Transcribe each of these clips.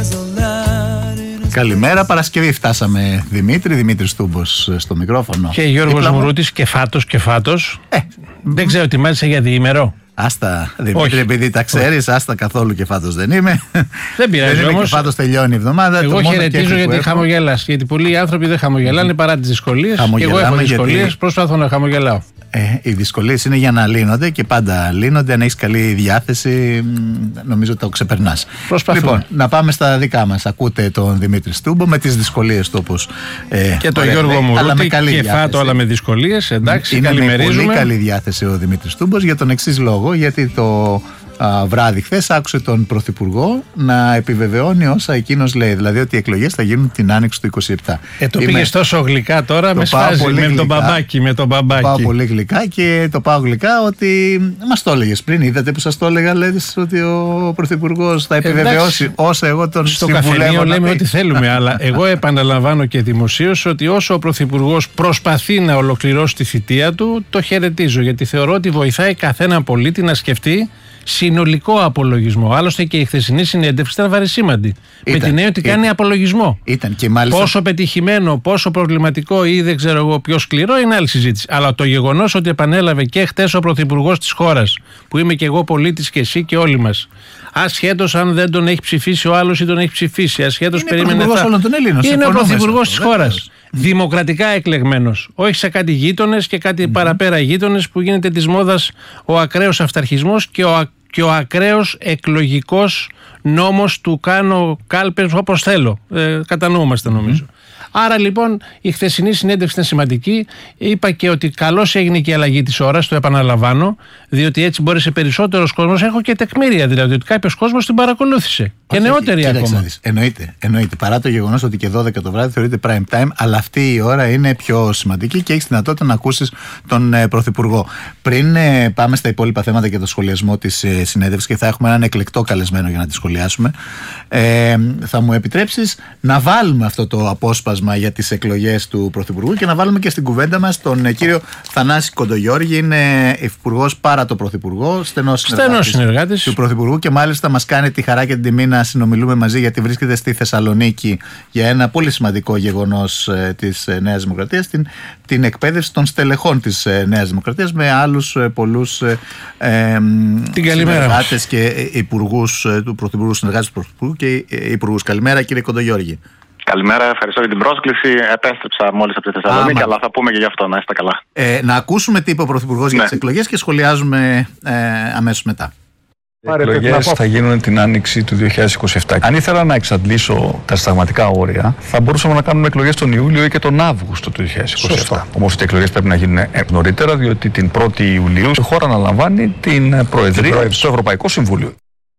Καλημέρα, Παρασκευή φτάσαμε. Δημήτρης Τούμπος στο μικρόφωνο. Και Γιώργος Μουρούτης και φάτος. Δεν ξέρω τι μάλιστα για διήμερο. Άστα, Δημήτρη, επειδή τα ξέρεις, άστα, καθόλου κεφάτος δεν είμαι. Δεν πειράζει όμως. Κεφάτος τελειώνει η εβδομάδα. Εγώ χαιρετίζω γιατί χαμογελάς. Γιατί πολλοί άνθρωποι δεν χαμογελάνε παρά τις δυσκολίες. Και εγώ έχω δυσκολίες, προσπαθώ να χαμογελάω. Οι δυσκολίες είναι για να λύνονται και πάντα λύνονται. Αν έχεις καλή διάθεση, νομίζω το ξεπερνάς. Λοιπόν, να πάμε στα δικά μας. Ακούτε τον Δημήτρη Στούμπο με τις δυσκολίες του, όπως. Και τον Γιώργο Μουρούτη και φάτο, αλλά με δυσκολίες. Εντάξει, καλημερίζουμε. Είναι πολύ καλή διάθεση ο Δημήτρης Στούμπος για τον εξής λόγο. Γιατί το βράδυ χθες άκουσε τον Πρωθυπουργό να επιβεβαιώνει όσα εκείνος λέει. Δηλαδή ότι οι εκλογές θα γίνουν την άνοιξη του 27. Το πήγες τόσο γλυκά τώρα, με σφάζει με τον μπαμπάκι. Πάω πολύ γλυκά και το πάω γλυκά ότι μας το έλεγες πριν. Είδατε που σας το έλεγα, λέτε ότι ο Πρωθυπουργός θα επιβεβαιώσει όσα εγώ τον συμβουλεύω. Στο καφενείο λέμε ό,τι θέλουμε, αλλά εγώ επαναλαμβάνω και δημοσίως ότι όσο ο Πρωθυπουργός προσπαθεί να ολοκληρώσει τη θητεία του, το χαιρετίζω, γιατί θεωρώ ότι βοηθάει καθένα πολίτη να σκεφτεί συνολικό απολογισμό. Άλλωστε και η χθεσινή συνέντευξη ήταν βαρισίμαντη. Με την έννοια ότι κάνει απολογισμό. Και μάλιστα... Πόσο πετυχημένο, πόσο προβληματικό ή δεν ξέρω εγώ πιο σκληρό είναι άλλη συζήτηση. Αλλά το γεγονός ότι επανέλαβε και χτες ο Πρωθυπουργός της χώρας, που είμαι και εγώ πολίτης και εσύ και όλοι μας, ασχέτως αν δεν τον έχει ψηφίσει ο άλλος ή τον έχει ψηφίσει, ασχέτως περίμενε. Είναι ο Πρωθυπουργός της χώρας. Δημοκρατικά εκλεγμένος. Όχι σε κάτι γείτονες και κάτι παραπέρα γείτονες που γίνεται της μόδας ο ακραίος αυταρχισμός και ο ακραίος εκλογικός νόμος του κάνω κάλπες όπως θέλω. Κατανοούμαστε νομίζω. Άρα λοιπόν η χθεσινή συνέντευξη ήταν σημαντική. Είπα και ότι καλώς έγινε και η αλλαγή της ώρας, το επαναλαμβάνω, διότι έτσι μπόρεσε περισσότερος κόσμος. Έχω και τεκμήρια δηλαδή ότι κάποιος κόσμος την παρακολούθησε. Και νεότεροι ακόμα. Εννοείται. Παρά το γεγονός ότι και 12 το βράδυ θεωρείται prime time, αλλά αυτή η ώρα είναι πιο σημαντική και έχεις δυνατότητα να ακούσεις τον Πρωθυπουργό. Πριν πάμε στα υπόλοιπα θέματα και το σχολιασμό της συνέντευξης, και θα έχουμε έναν εκλεκτό καλεσμένο για να τη σχολιάσουμε, θα μου επιτρέψεις να βάλουμε αυτό το απόσπασμα για τις εκλογές του Πρωθυπουργού και να βάλουμε και στην κουβέντα μας τον κύριο Θανάση Κοντογιώργη. Είναι υφυπουργός παρά το Πρωθυπουργό, στενός συνεργάτης του Πρωθυπουργού, και μάλιστα μας κάνει τη χαρά και την τιμή να συνομιλούμε μαζί, γιατί βρίσκεται στη Θεσσαλονίκη για ένα πολύ σημαντικό γεγονός της Νέας Δημοκρατίας, την εκπαίδευση των στελεχών της Νέας Δημοκρατίας, με άλλους πολλούς συνεργάτες και υπουργούς του Πρωθυπουργού, συνεργάτες του Πρωθυπουργού και υπουργούς. Καλημέρα, κύριε Κοντογιώργη. Καλημέρα, ευχαριστώ για την πρόσκληση. Επέστρεψα μόλις από τη Θεσσαλονίκη, αλλά θα πούμε και γι' αυτό, να είστε καλά. Να ακούσουμε τι είπε ο Πρωθυπουργός για τις εκλογές και σχολιάζουμε αμέσως μετά. Οι εκλογές θα γίνουν την άνοιξη του 2027. Αν ήθελα να εξαντλήσω τα συνταγματικά όρια, θα μπορούσαμε να κάνουμε εκλογές τον Ιούλιο ή και τον Αύγουστο του 2027. Όμως οι εκλογές πρέπει να γίνουν νωρίτερα, διότι την 1η Ιουλίου η χώρα αναλαμβάνει την Προεδρία στο Ευρωπαϊκό Συμβούλιο.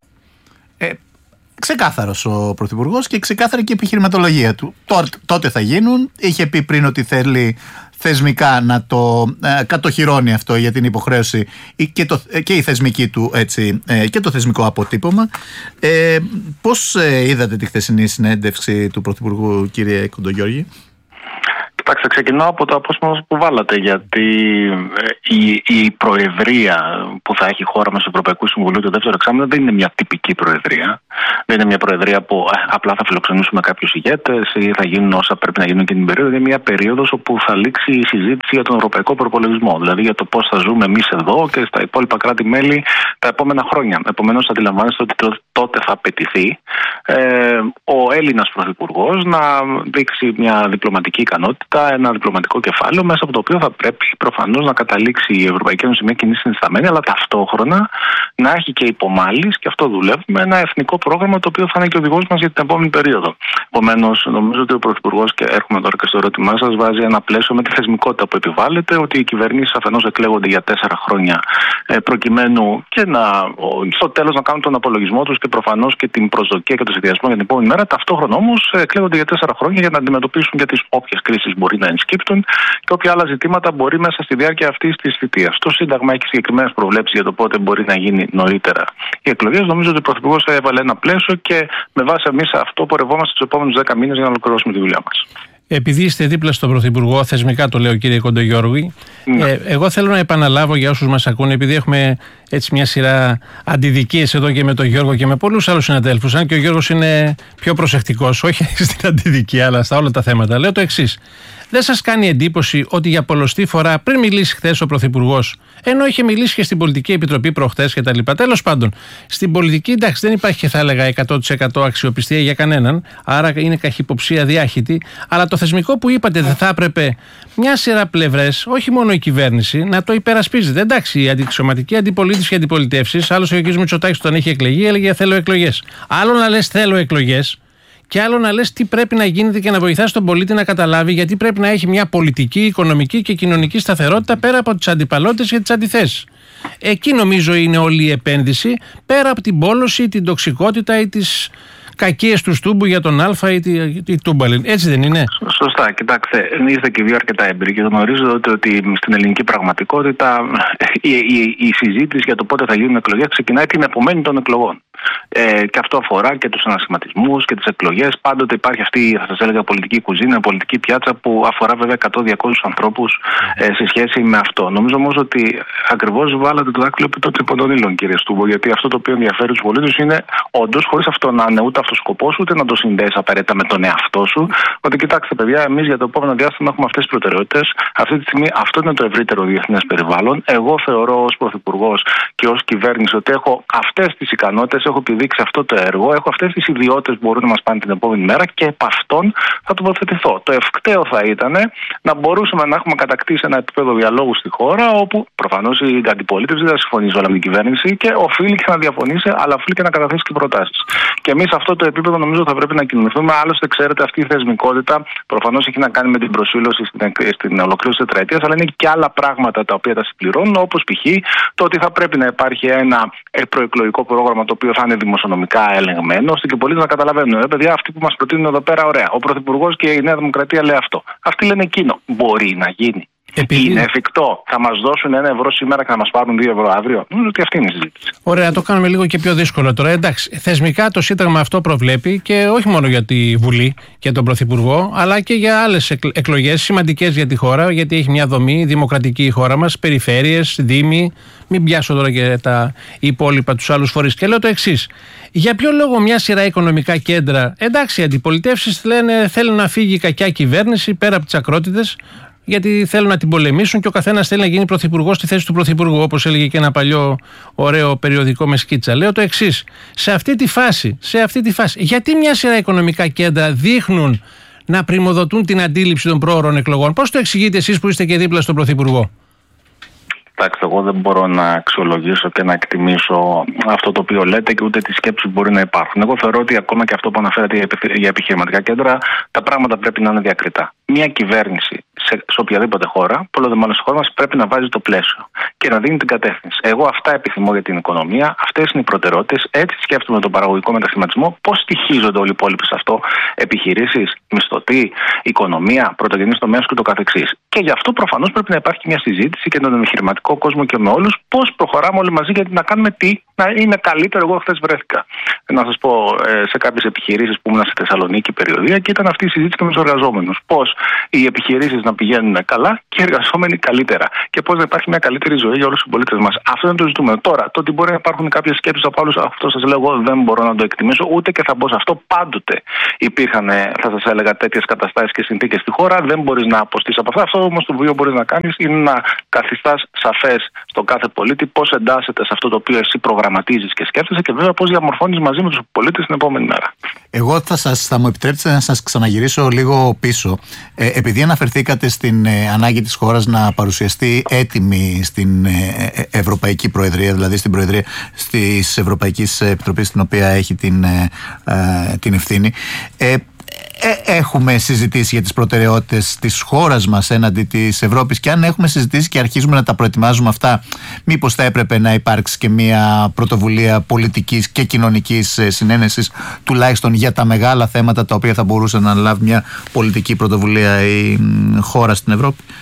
Ξεκάθαρος ο Πρωθυπουργός και ξεκάθαρη και η επιχειρηματολογία του. Τότε θα γίνουν. Είχε πει πριν ότι θέλει θεσμικά να το κατοχυρώνει αυτό για την υποχρέωση και η θεσμική του, έτσι, και το θεσμικό αποτύπωμα. Πώς είδατε τη χθεσινή συνέντευξη του Πρωθυπουργού, κύριε Κοντογιώργη? Κοιτάξτε, ξεκινάω από το απόσπασμα που βάλατε, γιατί η προεδρία που θα έχει η χώρα μας στο Ευρωπαϊκό Συμβουλίο το δεύτερο εξάμηνο δεν είναι μια τυπική προεδρία. Δεν είναι μια προεδρία που απλά θα φιλοξενήσουμε κάποιους ηγέτες ή θα γίνουν όσα πρέπει να γίνουν και την περίοδο. Είναι μια περίοδος όπου θα λήξει η συζήτηση για τον ευρωπαϊκό προπολογισμό. Δηλαδή για το πώς θα ζούμε εμείς εδώ και στα υπόλοιπα κράτη-μέλη τα επόμενα χρόνια. Επομένως, αντιλαμβάνεστε ότι τότε θα απαιτηθεί ο Έλληνας Πρωθυπουργός να δείξει μια διπλωματική ικανότητα, ένα διπλωματικό κεφάλαιο, μέσα από το οποίο θα πρέπει προφανώς να καταλήξει η Ευρωπαϊκή Ένωση μια κοινή συνισταμένη, αλλά ταυτόχρονα να έχει και υπομάλης, και αυτό δουλεύουμε, ένα εθνικό πρόγραμμα το οποίο θα είναι και οδηγός μας για την επόμενη περίοδο. Επομένως, νομίζω ότι ο Πρωθυπουργός, και έρχομαι τώρα και στο ερώτημά σας, βάζει ένα πλαίσιο με τη θεσμικότητα που επιβάλλεται, ότι οι κυβερνήσεις αφενός εκλέγονται για 4 χρόνια, προκειμένου και στο τέλος να κάνουν τον απολογισμό τους και προφανώς και την προσδοκία και το σχεδιασμό για την επόμενη μέρα. Ταυτόχρονα όμως εκλέγονται για 4 χρόνια για να αντιμετωπίσουν και τις όποιες κρίσεις μπορεί να ενσκύπτουν και όποια άλλα ζητήματα μπορεί μέσα στη διάρκεια αυτής της θητείας. Το Σύνταγμα έχει συγκεκριμένες προβλέψεις για το πότε μπορεί να γίνει νωρίτερα οι εκλογές. Νομίζω ότι ο Πρωθυπουργός θα έβαλε ένα πλαίσιο και με βάση εμείς αυτό πορευόμαστε στους επόμενους 10 μήνες για να ολοκληρώσουμε τη δουλειά μας. Επειδή είστε δίπλα στον Πρωθυπουργό, θεσμικά το λέω κύριε Κοντογιώργη, εγώ θέλω να επαναλάβω για όσους μας ακούνε, επειδή έχουμε έτσι μια σειρά αντιδικίες εδώ και με τον Γιώργο και με πολλούς άλλους συναδέλφους, αν και ο Γιώργος είναι πιο προσεκτικός, όχι στην αντιδικία αλλά στα όλα τα θέματα, λέω το εξής. Δεν σας κάνει εντύπωση ότι για πολλοστή φορά, πριν μιλήσει χθες ο Πρωθυπουργός, ενώ είχε μιλήσει και στην Πολιτική Επιτροπή προχθές κτλ. Τέλος πάντων, στην πολιτική, εντάξει, δεν υπάρχει, θα έλεγα, 100% αξιοπιστία για κανέναν, άρα είναι καχυποψία διάχυτη. Αλλά το θεσμικό που είπατε, δεν θα έπρεπε μια σειρά πλευρές, όχι μόνο η κυβέρνηση, να το υπερασπίζεται. Εντάξει, η αντισωματική αντιπολίτευση και αντιπολιτεύσεις, άλλωστε ο κ. Μητσοτάκης όταν είχε εκλεγεί έλεγε θέλω εκλογές. Άλλο να λες θέλω εκλογές. Και άλλο να λες τι πρέπει να γίνεται και να βοηθάς τον πολίτη να καταλάβει γιατί πρέπει να έχει μια πολιτική, οικονομική και κοινωνική σταθερότητα πέρα από τις αντιπαλότητες και τις αντιθέσεις. Εκεί νομίζω είναι όλη η επένδυση, πέρα από την πόλωση, την τοξικότητα ή τις κακίες του στούμπου για τον Α ή τη τούμπαλιν. Έτσι δεν είναι? Σωστά. Κοιτάξτε, είστε και δύο αρκετά έμπειροι και γνωρίζετε ότι στην ελληνική πραγματικότητα η συζήτηση για το πότε θα γίνουν εκλογές ξεκινάει την επομένη των εκλογών. Και αυτό αφορά και τους ανασχηματισμούς και τις εκλογές. Πάντοτε υπάρχει αυτή, θα σας έλεγα, πολιτική κουζίνα, πολιτική πιάτσα που αφορά βέβαια 100-200 ανθρώπους σε σχέση με αυτό. Νομίζω όμως ότι ακριβώς βάλατε το δάκτυλο επί των τρυπών των ύλων, κύριε Στούμπο, γιατί αυτό το οποίο ενδιαφέρει τους πολίτες είναι όντως, χωρίς αυτό να είναι ούτε αυτός ο σκοπός, ούτε να το συνδέεις απαραίτητα με τον εαυτό σου, ότι κοιτάξτε, παιδιά, εμείς για το επόμενο διάστημα έχουμε αυτές τις προτεραιότητες. Αυτή τη στιγμή αυτό είναι το ευρύτερο διεθνές περιβάλλον. Εγώ θεωρώ ως Πρωθυπουργός και ως κυβέρνηση ότι έχω αυτές τις ικανότητες, έχω επιδείξει αυτό το έργο, έχω αυτές τις ιδιότητες που μπορούν να μας πάνε την επόμενη μέρα και επ' αυτών θα τοποθετηθώ. Το ευκταίο θα ήταν να μπορούσαμε να έχουμε κατακτήσει ένα επίπεδο διαλόγου στη χώρα, όπου προφανώς η αντιπολίτευση δεν θα συμφωνήσει όλα με την κυβέρνηση και οφείλει και να διαφωνήσει, αλλά οφείλει και να καταθέσει και προτάσεις. Και εμείς σε αυτό το επίπεδο νομίζω θα πρέπει να κινηθούμε. Άλλωστε, ξέρετε, αυτή η θεσμικότητα προφανώς έχει να κάνει με την προσήλωση στην ολοκλήρωση της τετραετίας, αλλά είναι και άλλα πράγματα τα οποία τα συμπληρώνουν, όπως π.χ. το ότι θα πρέπει να υπάρχει ένα προεκλογικό πρόγραμμα το οποίο θα είναι δημοσιονομικά ελεγμένο, ώστε και οι πολίτες να καταλαβαίνουν. Παιδιά, αυτοί που μας προτείνουν εδώ πέρα, ωραία. Ο Πρωθυπουργός και η Νέα Δημοκρατία λέει αυτό. Αυτοί λένε εκείνο. Μπορεί να γίνει? Είναι εφικτό? Θα μας δώσουν €1 σήμερα και θα μας πάρουν €2 αύριο? Νομίζω ότι αυτή είναι η συζήτηση. Ωραία, το κάνουμε λίγο και πιο δύσκολο τώρα. Εντάξει, θεσμικά το Σύνταγμα αυτό προβλέπει και όχι μόνο για τη Βουλή και τον Πρωθυπουργό, αλλά και για άλλες εκλογές σημαντικές για τη χώρα, γιατί έχει μια δομή δημοκρατική η χώρα μας, περιφέρειες, δήμοι. Μην πιάσω τώρα και τα υπόλοιπα, τους άλλους φορείς. Και λέω το εξής. Για ποιο λόγο μια σειρά οικονομικά κέντρα, εντάξει, οι αντιπολιτεύσεις λένε θέλουν να φύγει η κακιά κυβέρνηση πέρα από τις ακρότητες, γιατί θέλουν να την πολεμήσουν και ο καθένας θέλει να γίνει πρωθυπουργός στη θέση του πρωθυπουργού, όπως έλεγε και ένα παλιό ωραίο περιοδικό με σκίτσα. Λέω το εξής. Σε αυτή τη φάση, γιατί μια σειρά οικονομικά κέντρα δείχνουν να πριμοδοτούν την αντίληψη των πρόωρων εκλογών? Πώς το εξηγείτε εσείς που είστε και δίπλα στον πρωθυπουργό? Κοιτάξτε, εγώ δεν μπορώ να αξιολογήσω και να εκτιμήσω αυτό το οποίο λέτε και ούτε τις σκέψεις που μπορεί να υπάρχουν. Εγώ θεωρώ ότι ακόμα και αυτό που αναφέρατε για επιχειρηματικά κέντρα, τα πράγματα πρέπει να είναι διακριτά. Μια κυβέρνηση σε οποιαδήποτε χώρα, πολλό δε μάλλον στη χώρα μας, πρέπει να βάζει το πλαίσιο και να δίνει την κατεύθυνση. Εγώ αυτά επιθυμώ για την οικονομία, αυτές είναι οι προτεραιότητες, έτσι σκέφτομαι τον παραγωγικό μετασχηματισμό. Πώς στοιχίζονται όλοι οι υπόλοιποι σε αυτό? Επιχειρήσεις, μισθωτοί, οικονομία, πρωτογενής τομέας και το καθεξής. Και γι' αυτό προφανώς πρέπει να υπάρχει μια συζήτηση και με τον επιχειρηματικό κόσμο και με όλους, πώς προχωράμε όλοι μαζί, γιατί να κάνουμε τι να είναι καλύτερο. Εγώ χθες βρέθηκα, να σας πω, σε κάποιες επιχειρήσεις που ήμουν στη Θεσσαλονίκη περιοδία και ήταν αυτή η συζήτηση και με τους εργαζόμενους. Πώς οι επιχειρήσεις να πηγαίνουν καλά και οι εργαζόμενοι καλύτερα. Και πώς να υπάρχει μια καλύτερη ζωή για όλους τους πολίτες μας. Αυτό είναι το ζητούμενο. Τώρα, το ότι μπορεί να υπάρχουν κάποιες σκέψεις από άλλους, αυτό σας λέω, εγώ δεν μπορώ να το εκτιμήσω, ούτε και θα μπω σε αυτό. Πάντοτε υπήρχαν, θα σας έλεγα, τέτοιες καταστάσεις και συνθήκες στη χώρα. Δεν μπορείς να αποστείς από αυτά. Αυτό όμως το οποίο μπορείς να κάνεις είναι να καθιστάς σαφές στον κάθε πολίτη πώς εντάσσεται σε αυτό το οποίο εσύ προγραμματίζεις και σκέφτεσαι και βέβαια πώς διαμορφώνεις μαζί με τους πολίτες την επόμενη μέρα. Εγώ θα μου επιτρέψετε να σας ξαναγυρίσω λίγο πίσω. Επειδή αναφερθήκατε στην ανάγκη της χώρας να παρουσιαστεί έτοιμη στην Ευρωπαϊκή Προεδρία, δηλαδή στην Προεδρία της Ευρωπαϊκής Επιτροπής, στην οποία έχει την ευθύνη. Έχουμε συζητήσει για τις προτεραιότητες της χώρας μας έναντι της Ευρώπης, και αν έχουμε συζητήσει και αρχίζουμε να τα προετοιμάζουμε αυτά, μήπως θα έπρεπε να υπάρξει και μια πρωτοβουλία πολιτικής και κοινωνικής συνένεσης, τουλάχιστον για τα μεγάλα θέματα τα οποία θα μπορούσε να λάβει μια πολιτική πρωτοβουλία η χώρα στην Ευρώπη?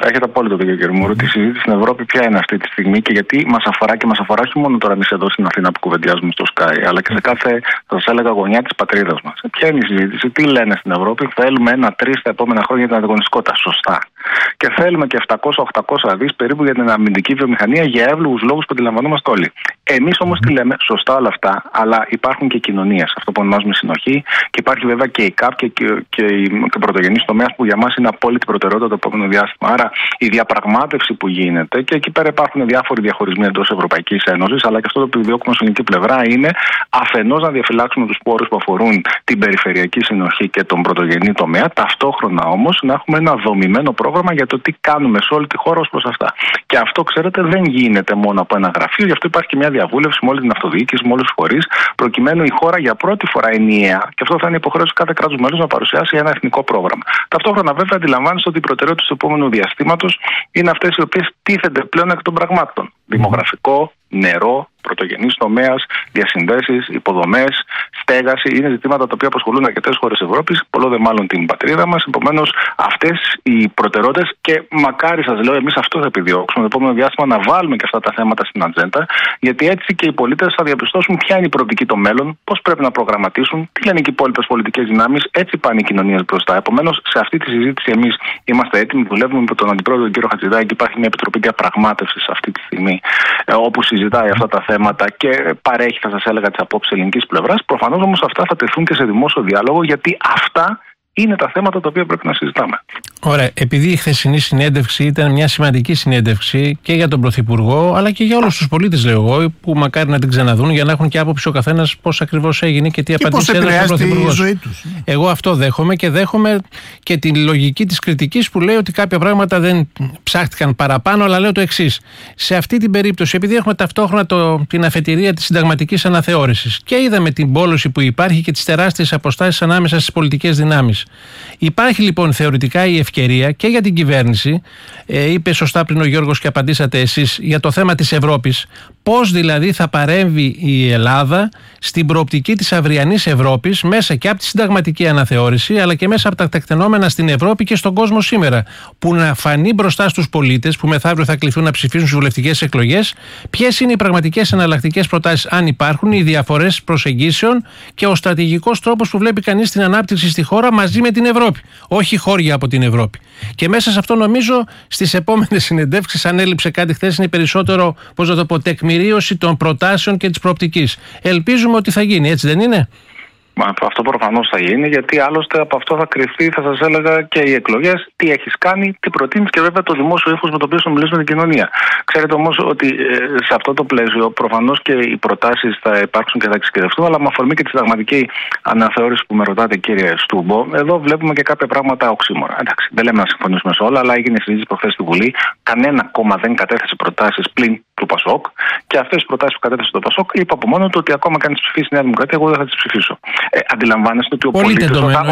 Έχετε απόλυτο δίκιο, κύριε Μουρούτη. Η συζήτηση στην Ευρώπη ποια είναι αυτή τη στιγμή και γιατί μας αφορά και μας αφορά όχι μόνο τώρα εμείς εδώ στην Αθήνα που κουβεντιάζουμε στο Sky, αλλά και σε κάθε, θα σας έλεγα, γωνιά της πατρίδας μας. Ποια είναι η συζήτηση, τι λένε στην Ευρώπη, θέλουμε 1-3 τα επόμενα χρόνια για την ανταγωνιστικότητα. Σωστά. Και θέλουμε και 700-800 δις περίπου για την αμυντική βιομηχανία για εύλογους λόγους που αντιλαμβανόμαστε όλοι. Εμείς όμως τι λέμε, σωστά όλα αυτά, αλλά υπάρχουν και κοινωνίες, αυτό που ονομάζουμε συνοχή, και υπάρχει βέβαια και η ΚΑΠ και ο πρωτογενής τομέας που για μας είναι απόλυτη προτεραιότητα το επόμενο διάστημα. Άρα η διαπραγμάτευση που γίνεται, και εκεί πέρα υπάρχουν διάφοροι διαχωρισμοί εντός Ευρωπαϊκής Ένωσης, αλλά και αυτό το επιδιώκουμε στην ελληνική πλευρά είναι αφενός να διαφυλάξουμε τους πόρους που αφορούν την περιφερειακή συνοχή και τον πρωτογενή τομέα, ταυτόχρονα όμως να έχουμε ένα δομημένο πρόγραμμα για το τι κάνουμε σε όλη τη χώρα ως προς αυτά. Και αυτό, ξέρετε, δεν γίνεται μόνο από ένα γραφείο, γι' αυτό υπάρχει και μια διαβούλευση με όλη την αυτοδιοίκηση, με όλους τους φορείς, προκειμένου η χώρα για πρώτη φορά ενιαία, και αυτό θα είναι υποχρέωση κάθε κράτους μέλους να παρουσιάσει ένα εθνικό πρόγραμμα. Ταυτόχρονα, βέβαια, αντιλαμβάνεστε ότι οι προτεραιότητες του επόμενου διαστήματος είναι αυτές οι οποίες τίθενται πλέον εκ των πραγμάτων. Δημογραφικό, νερό, πρωτογενής τομέας, διασυνδέσεις, υποδομές, στέγαση. Είναι ζητήματα τα οποία απασχολούν αρκετές χώρες Ευρώπης, πολλό δε μάλλον την πατρίδα μας. Επομένως, αυτές οι προτεραιότητες, και μακάρι σας λέω, εμείς αυτό θα επιδιώξουμε το επόμενο διάστημα, να βάλουμε και αυτά τα θέματα στην ατζέντα, γιατί έτσι και οι πολίτες θα διαπιστώσουν ποια είναι η προοπτική των μέλλον, πώς πρέπει να προγραμματίσουν, τι λένε και οι υπόλοιπες πολιτικές δυνάμεις, έτσι πάνε οι κοινωνίες μπροστά. Επομένως, σε αυτή τη συζήτηση εμείς είμαστε έτοιμοι, δουλεύουμε με τον Αντιπρόεδρο, τον κύριο Χατζηδάκη, υπάρχει μια επιτροπή διαπραγμάτευσης αυτή τη στιγμή, όπου συζητάει αυτά τα θέματα και παρέχει, θα σας έλεγα, τις απόψεις ελληνικής πλευράς. Προφανώς όμως αυτά θα τεθούν και σε δημόσιο διάλογο, γιατί αυτά είναι τα θέματα τα οποία πρέπει να συζητάμε. Ωραία. Επειδή η χθεσινή συνέντευξη ήταν μια σημαντική συνέντευξη και για τον Πρωθυπουργό, αλλά και για όλους τους πολίτες, λέω εγώ, που μακάρι να την ξαναδούν για να έχουν και άποψη ο καθένας πώς ακριβώς έγινε και τι απαντήσεις έδωσε ο Πρωθυπουργός. Εγώ αυτό δέχομαι, και δέχομαι και τη λογική της κριτικής που λέει ότι κάποια πράγματα δεν ψάχτηκαν παραπάνω, αλλά λέω το εξής. Σε αυτή την περίπτωση, επειδή έχουμε ταυτόχρονα την αφετηρία της συνταγματικής αναθεώρησης και είδαμε την πόλωση που υπάρχει και τις τεράστιες αποστάσεις ανάμεσα στις πολιτικές δυνάμεις. Υπάρχει λοιπόν θεωρητικά η ευκαιρία και για την κυβέρνηση, είπε σωστά πριν ο Γιώργος και απαντήσατε εσείς, για το θέμα της Ευρώπης, πώς δηλαδή θα παρέμβει η Ελλάδα στην προοπτική της αυριανής Ευρώπης μέσα και από τη συνταγματική αναθεώρηση, αλλά και μέσα από τα τεκτενόμενα στην Ευρώπη και στον κόσμο σήμερα, που να φανεί μπροστά στους πολίτες που μεθαύριο θα κληθούν να ψηφίσουν στις βουλευτικές εκλογές, ποιες είναι οι πραγματικές εναλλακτικές προτάσεις, αν υπάρχουν, οι διαφορές προσεγγίσεων και ο στρατηγικός τρόπος που βλέπει κανείς την ανάπτυξη στη χώρα μαζί με την Ευρώπη, όχι χώρια από την Ευρώπη. Και μέσα σε αυτό, νομίζω, στις επόμενες συνεντεύξεις, αν έλειψε κάτι χθες, είναι περισσότερο, πώς να το πω, τεκμηρίωση των προτάσεων και της προοπτικής. Ελπίζουμε ότι θα γίνει, έτσι δεν είναι? Αυτό προφανώς θα γίνει, γιατί άλλωστε από αυτό θα κρυφτεί, θα σας έλεγα, και οι εκλογές, τι έχεις κάνει, τι προτείνεις, και βέβαια το δημόσιο ύφος με το οποίο μιλήσουμε την κοινωνία. Ξέρετε όμως ότι σε αυτό το πλαίσιο προφανώς και οι προτάσεις θα υπάρξουν και θα εξειδικευτούν, αλλά με αφορμή και τη συνταγματική αναθεώρηση που με ρωτάτε, κύριε Στούμπο, εδώ βλέπουμε και κάποια πράγματα οξύμορα. Εντάξει, δεν λέμε να συμφωνήσουμε σε όλα, αλλά έγινε συζήτηση προχθές στη Βουλή. Κανένα κόμμα δεν κατέθεσε προτάσεις πλην του Πασόκ, και αυτές τις προτάσεις που κατέθεσε το Πασόκ, είπα από μόνο του ότι ακόμα και αν τις ψηφίσει η Νέα Δημοκρατία, εγώ δεν θα τις ψηφίσω. Αντιλαμβάνεστε ότι ο πολίτης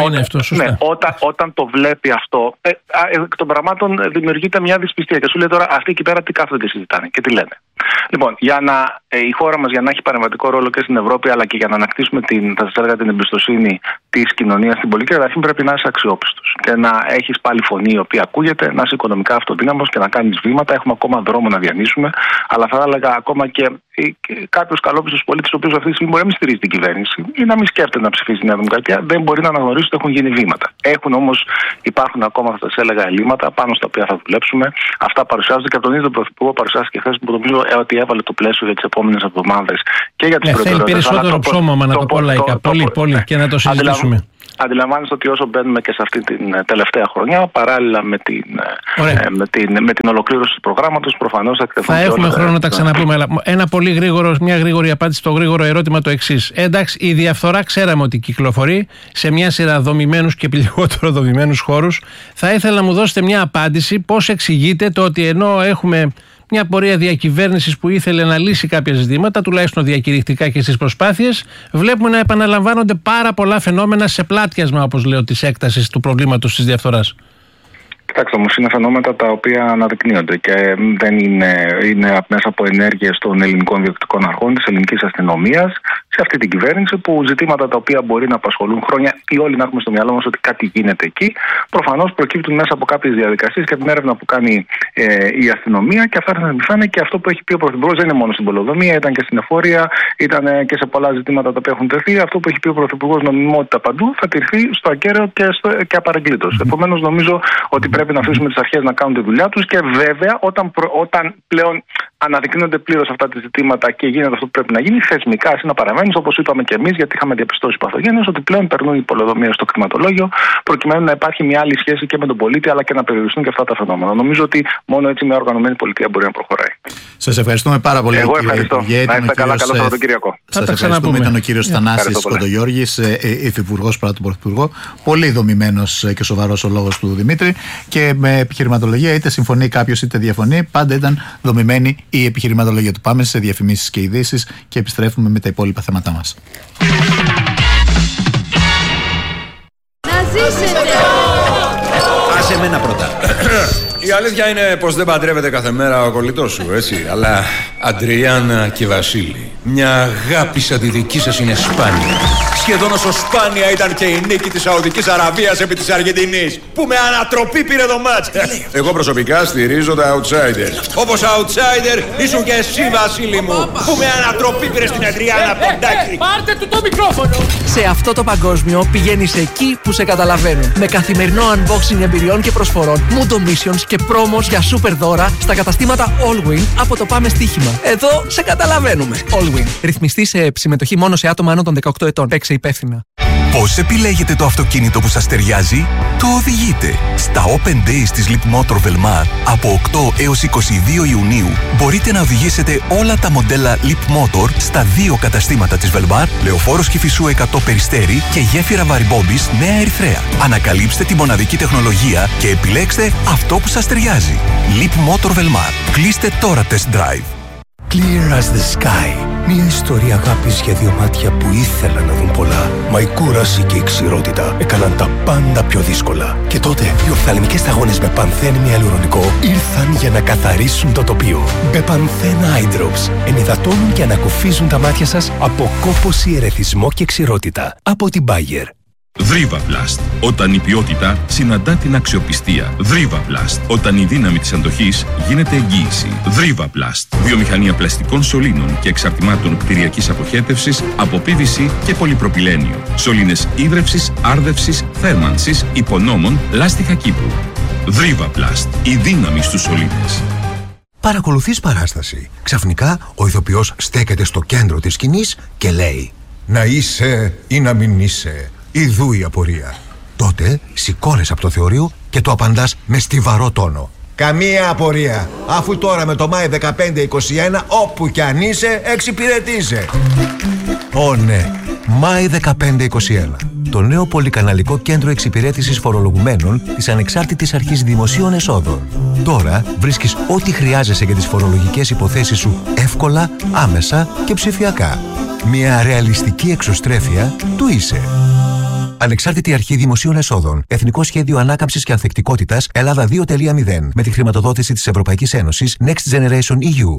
όταν το βλέπει αυτό, εκ των πραγμάτων δημιουργείται μια δυσπιστία και σου λέει τώρα αυτοί εκεί πέρα τι κάθονται και συζητάνε και τι λένε. Λοιπόν, για να η χώρα μας, για να έχει παρεμβατικό ρόλο και στην Ευρώπη, αλλά και για να ανακτήσουμε την εμπιστοσύνη της κοινωνίας στην πολιτική, καταρχήν πρέπει να είσαι αξιόπιστος και να έχεις πάλι φωνή η οποία ακούγεται, να είσαι οικονομικά αυτοδύναμος και να κάνεις βήματα. Έχουμε ακόμα δρόμο να διανύσουμε, αλλά θα έλεγα ακόμα και κάποιους καλόπιστους πολίτες, ο οποίος αυτή τη στιγμή μπορεί να μην στηρίζει την κυβέρνηση ή να μην σκέφτεται να ψηφίσει τη Νέα Δημοκρατία, δεν μπορεί να αναγνωρίσει ότι έχουν γίνει βήματα. Υπάρχουν ακόμα, θα σας έλεγα, ελλείμματα πάνω στα οποία θα δουλέψουμε. Αυτά παρουσιάζονται και από τον ίδιο τον Πρωθυπουργό, παρουσιάστηκε χθες, που νομίζω ότι έβαλε το πλαίσιο για τις επόμενες εβδομάδες και για τις προτεραιότητες. Θέλει περισσότερο ψώμα, να το πω λαϊκά. Πολύ, και να το συζητήσουμε. Αντιλαμβάνεστε ότι όσο μπαίνουμε και σε αυτή την τελευταία χρονιά, παράλληλα με την ολοκλήρωση του προγράμματος, προφανώς θα εκτεθούν. Θα έχουμε χρόνο να τα ξαναπούμε. Αλλά μια γρήγορη απάντηση στο γρήγορο ερώτημα το εξής. Εντάξει, η διαφθορά ξέραμε ότι κυκλοφορεί σε μια σειρά δομημένους και λιγότερο δομημένους χώρους. Θα ήθελα να μου δώσετε μια απάντηση πώς εξηγείτε το ότι ενώ έχουμε μια πορεία διακυβέρνησης που ήθελε να λύσει κάποια ζητήματα, τουλάχιστον διακηρυχτικά και στις προσπάθειες, βλέπουμε να επαναλαμβάνονται πάρα πολλά φαινόμενα σε πλάτιασμα, όπως λέω, της έκτασης του προβλήματος της διαφθοράς. Κοιτάξτε, όμως είναι φαινόμενα τα οποία αναδεικνύονται και δεν είναι μέσα από ενέργειες των ελληνικών διοκτικών αρχών, της ελληνικής αστυνομίας, σε αυτή την κυβέρνηση, που ζητήματα τα οποία μπορεί να απασχολούν χρόνια ή όλοι να έχουμε στο μυαλό μας ότι κάτι γίνεται εκεί, προφανώς προκύπτουν μέσα από κάποιες διαδικασίες και την έρευνα που κάνει η αστυνομία, και αυτά θα αντιφάνε και αυτό που έχει πει ο Πρωθυπουργός. Δεν είναι μόνο στην πολεοδομία, ήταν και στην εφορία, ήταν και σε πολλά ζητήματα τα οποία έχουν τεθεί. Αυτό που έχει πει ο Πρωθυπουργός, νομιμότητα παντού, θα τηρηθεί στο ακέραιο και απαραγκλήτως. Επομένως, νομίζω ότι πρέπει να αφήσουμε τις αρχές να κάνουν τη δουλειά τους, και βέβαια όταν πλέον αναδεικνύονται πλήρως αυτά τα ζητήματα και γίνεται αυτό που πρέπει να γίνει, θεσμικά ας να παραμένουν, όπως είπαμε και εμείς, γιατί είχαμε διαπιστώσει παθογένειες, ότι πλέον περνούν οι πολεοδομίες στο κτηματολόγιο, προκειμένου να υπάρχει μια άλλη σχέση και με τον πολίτη, αλλά και να περιοριστούν και αυτά τα φαινόμενα. Νομίζω ότι μόνο έτσι μια οργανωμένη πολιτεία μπορεί να προχωράει. Σας ευχαριστούμε πάρα πολύ. Εγώ ευχαριστώ. Να είστε καλά, καλό Σαββατοκύριακο. Σας ευχαριστούμε. Ήταν ο κύριος Θανάσης Κοντογιώργης, υφυπουργός παρά τον Πρωθυπουργό. Πολύ δομημένος και σοβαρός ο λόγος του Δημήτρη, και με επιχειρηματολογία, είτε συμφωνεί κάποιος είτε διαφωνεί, πάντα ήταν δομημένη η επιχειρηματολογία του. Πάμε σε διαφημίσεις και ειδήσεις και επιστρέφουμε με τα υπόλοιπα θέματά μας. Να ζήσετε! Άσε εμένα πρώτα. Η αλήθεια είναι πως δεν παντρεύεται κάθε μέρα ο κολλητός σου, έτσι. Αλλά Αντριάννα και Βασίλη, μια αγάπη σαν τη δική σας είναι σπάνια. Σχεδόν όσο σπάνια ήταν και η νίκη της Σαουδικής Αραβίας επί της Αργεντινής, που με ανατροπή πήρε το μάτς. Εγώ προσωπικά στηρίζω τα outsider. Όπως outsider ήσουν και εσύ, Βασίλη μου, που με ανατροπή πήρε στην Αντριάννα Ποντάκη. Πάρτε του το μικρόφωνο! Σε αυτό το παγκόσμιο πηγαίνεις εκεί που σε καταλαβαίνουν. Με καθημερινό unboxing εμπειριών και προσφορών, Mundo Missions και πρόμος για super δώρα στα καταστήματα Allwin από το Πάμε Στοίχημα. Εδώ σε καταλαβαίνουμε. Allwin. Ρυθμιστή σε συμμετοχή μόνο σε άτομα άνω των 18 ετών. Παίξε υπεύθυνα. Πώς επιλέγετε το αυτοκίνητο που σας ταιριάζει? Το οδηγείτε. Στα Open Days της Leap Motor Velmar από 8 έως 22 Ιουνίου μπορείτε να οδηγήσετε όλα τα μοντέλα Leap Motor στα 2 καταστήματα της Velmar, Λεωφόρος Κηφισού 100 Περιστέρι και Γέφυρα Βαρυμπόμπης Νέα Ερυθρέα. Ανακαλύψτε τη μοναδική τεχνολογία και επιλέξτε αυτό που σας ταιριάζει. Leap Motor Velmar. Κλείστε τώρα test drive. Clear as the sky. Μια ιστορία αγάπης για δύο μάτια που ήθελαν να δουν πολλά. Μα η κούραση και η ξηρότητα έκαναν τα πάντα πιο δύσκολα. Και τότε οι οφθαλμικές σταγόνες με πανθένη ιαλουρονικό ήρθαν για να καθαρίσουν το τοπίο. Μπεπανθέν Eye Drops ενυδατώνουν και ανακουφίζουν τα μάτια σας από κόπωση, ερεθισμό και ξηρότητα. Από την Bayer. Δρίβαβλαστ. Όταν η ποιότητα συναντά την αξιοπιστία. Δρίβαβλαστ. Όταν η δύναμη της αντοχής γίνεται εγγύηση. Δρίβαβλαστ. Βιομηχανία πλαστικών σωλήνων και εξαρτημάτων κτηριακής αποχέτευσης από PVC και πολυπροπυλένιο. Σωλήνες ίδρευσης, άρδευσης, θέρμανσης, υπονόμων, λάστιχα κήπου. Δρίβαβλαστ. Η δύναμη στους σωλήνες. Παρακολουθείς παράσταση. Ξαφνικά ο ηθοποιός στέκεται στο κέντρο της σκηνής και λέει «Να είσαι ή να μην είσαι». Ιδού η απορία. Τότε σηκώνεσαι από το θεωρείο και το απαντάς με στιβαρό τόνο. Καμία απορία. Αφού τώρα με το Μάη 15-21 όπου κι αν είσαι εξυπηρετείσαι. Ω ναι. Μάη 15-21. Το νέο πολυκαναλικό κέντρο εξυπηρέτησης φορολογουμένων της Ανεξάρτητης Αρχής Δημοσίων Εσόδων. Τώρα βρίσκεις ό,τι χρειάζεσαι για τις φορολογικές υποθέσεις σου εύκολα, άμεσα και ψηφιακά. Μια ρεαλιστική εξωστρέφεια του είσαι. Ανεξάρτητη Αρχή Δημοσίων Εσόδων. Εθνικό Σχέδιο Ανάκαμψης και Ανθεκτικότητας Ελλάδα 2.0. Με τη χρηματοδότηση της Ευρωπαϊκής Ένωσης Next Generation EU.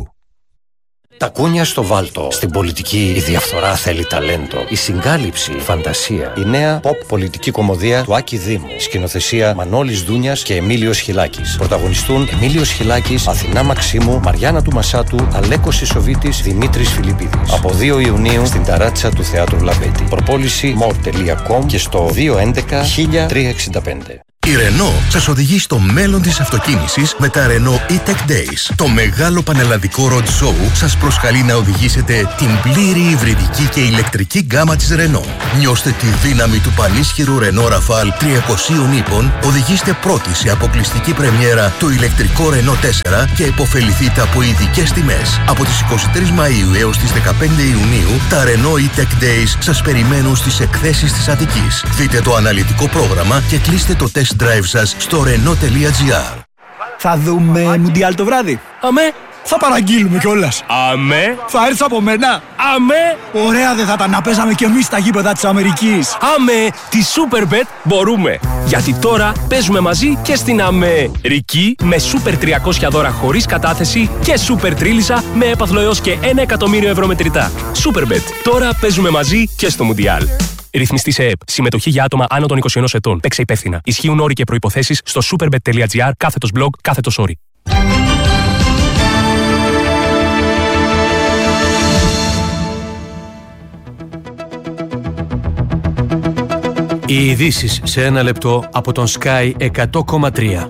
Τα κούνια στο βάλτο. Στην πολιτική η διαφθορά θέλει ταλέντο. Η συγκάλυψη, η φαντασία. Η νέα pop πολιτική κομμωδία του Άκη Δήμου. Σκηνοθεσία Μανώλης Δούνιας και Εμίλιος Χιλάκης. Πρωταγωνιστούν Εμίλιος Χιλάκης, Αθηνά Μαξίμου, Μαριάννα του Μασάτου, Αλέκος Ισοβίτης, Δημήτρης Φιλιππίδης. Από 2 Ιουνίου στην ταράτσα του Θεάτρου Λαμπέτη. Προπόληση more.com και στο 211-1365. Η Renault σας οδηγεί στο μέλλον της αυτοκίνησης με τα Renault E-Tech Days. Το μεγάλο πανελλαδικό road show σας προσκαλεί να οδηγήσετε την πλήρη υβριδική και ηλεκτρική γκάμα της Renault. Νιώστε τη δύναμη του πανίσχυρου Renault Rafale 300 ύπων, οδηγήστε πρώτοι σε αποκλειστική πρεμιέρα το ηλεκτρικό Renault 4 και επωφεληθείτε από ειδικές τιμές. Από τις 23 Μαΐου έως τις 15 Ιουνίου, τα Renault E-Tech Days σας περιμένουν στις εκθέσεις της Αττικής. Δείτε το αναλυτικό πρόγραμμα και κλείστε το test drive σας στο Renault.gr. Θα δούμε Μουντιάλ το βράδυ. Αμέ, Θα παραγγείλουμε κιόλας. Αμέ. Θα έρθει από μένα. Αμέ. Ωραία δεν θα ήταν να παίζαμε κι εμείς στα γήπεδα της Αμερικής. Αμέ. Τη Superbet μπορούμε. Γιατί τώρα παίζουμε μαζί και στην Αμερική με Super 300 δώρα χωρίς κατάθεση και Super Τρίλισσα με έπαθλο έως και 1 εκατομμύριο ευρώ μετρητά. Superbet. Τώρα παίζουμε μαζί και στο Μουντιάλ. Ρυθμιστή σε ΕΕΠ. Συμμετοχή για άτομα άνω των 21 ετών. Παίξε υπεύθυνα. Ισχύουν όροι και προϋποθέσεις στο superbet.gr/blog/όροι. Οι ειδήσεις σε ένα λεπτό από τον Sky 100,3.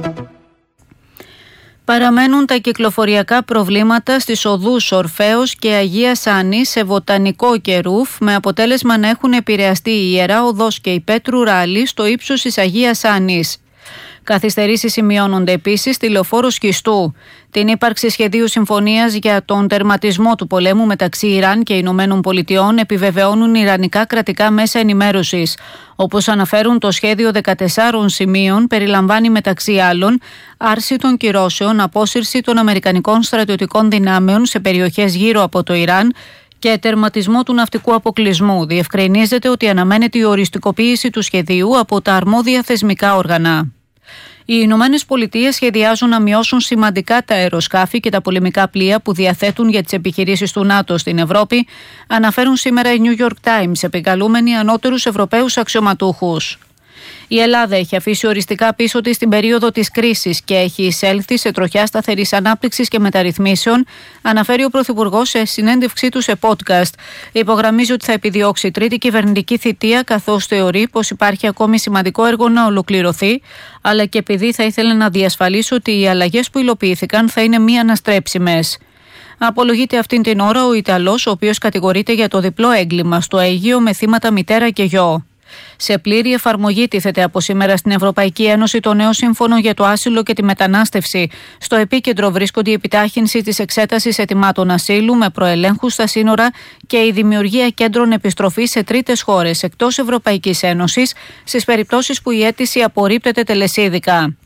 Παραμένουν τα κυκλοφοριακά προβλήματα στις οδούς Ορφέως και Αγίας Άνης σε Βοτανικό και Ρούφ, με αποτέλεσμα να έχουν επηρεαστεί η Ιερά Οδός και η Πέτρου Ράλη στο ύψος της Αγίας Άνης. Καθυστερήσεις σημειώνονται επίσης στη λεωφόρο Σχιστού. Την ύπαρξη σχεδίου συμφωνίας για τον τερματισμό του πολέμου μεταξύ Ιράν και Ηνωμένων Πολιτειών επιβεβαιώνουν ιρανικά κρατικά μέσα ενημέρωσης. Όπως αναφέρουν, το σχέδιο 14 σημείων περιλαμβάνει μεταξύ άλλων άρση των κυρώσεων, απόσυρση των αμερικανικών στρατιωτικών δυνάμεων σε περιοχές γύρω από το Ιράν και τερματισμό του ναυτικού αποκλεισμού. Διευκρινίζεται ότι αναμένεται η οριστικοποίηση του σχεδίου από τα αρμόδια θεσμικά όργανα. Οι Ηνωμένες Πολιτείες σχεδιάζουν να μειώσουν σημαντικά τα αεροσκάφη και τα πολεμικά πλοία που διαθέτουν για τις επιχειρήσεις του ΝΑΤΟ στην Ευρώπη, αναφέρουν σήμερα οι New York Times, επικαλούμενοι ανώτερους Ευρωπαίους αξιωματούχους. Η Ελλάδα έχει αφήσει οριστικά πίσω της την περίοδο της κρίσης και έχει εισέλθει σε τροχιά σταθερής ανάπτυξης και μεταρρυθμίσεων, αναφέρει ο Πρωθυπουργός σε συνέντευξή του σε podcast. Υπογραμμίζει ότι θα επιδιώξει τρίτη κυβερνητική θητεία, καθώς θεωρεί πως υπάρχει ακόμη σημαντικό έργο να ολοκληρωθεί, αλλά και επειδή θα ήθελε να διασφαλίσει ότι οι αλλαγές που υλοποιήθηκαν θα είναι μη αναστρέψιμες. Απολογείται αυτήν την ώρα ο Ιταλός, ο οποίος κατηγορείται για το διπλό έγκλημα στο Αίγυο με θύματα μητέρα και γιο. Σε πλήρη εφαρμογή τίθεται από σήμερα στην Ευρωπαϊκή Ένωση το νέο σύμφωνο για το άσυλο και τη μετανάστευση. Στο επίκεντρο βρίσκονται η επιτάχυνση της εξέτασης αιτημάτων ασύλου με προελέγχους στα σύνορα και η δημιουργία κέντρων επιστροφής σε τρίτες χώρες εκτός Ευρωπαϊκής Ένωσης στις περιπτώσεις που η αίτηση απορρίπτεται τελεσίδικα.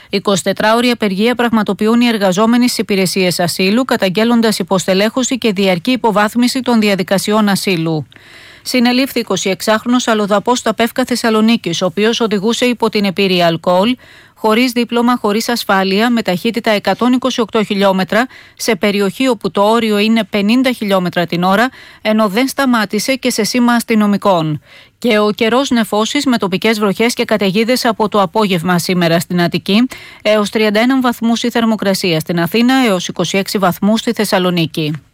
24ωρη απεργία πραγματοποιούν οι εργαζόμενοι στις υπηρεσίες ασύλου, καταγγέλλοντας υποστελέχωση και διαρκή υποβάθμιση των διαδικασιών ασύλου. Συνελήφθη 26χρονος αλλοδαπός στα Πεύκα Θεσσαλονίκης, ο οποίος οδηγούσε υπό την επίρρεια αλκοόλ, χωρίς δίπλωμα, χωρίς ασφάλεια, με ταχύτητα 128 χιλιόμετρα, σε περιοχή όπου το όριο είναι 50 χιλιόμετρα την ώρα, ενώ δεν σταμάτησε και σε σήμα αστυνομικών. Και ο καιρός νεφώσεις με τοπικές βροχές και καταιγίδες από το απόγευμα σήμερα στην Αττική, έως 31 βαθμούς η θερμοκρασία στην Αθήνα, έως 26 βαθμούς στη Θεσσαλονίκη.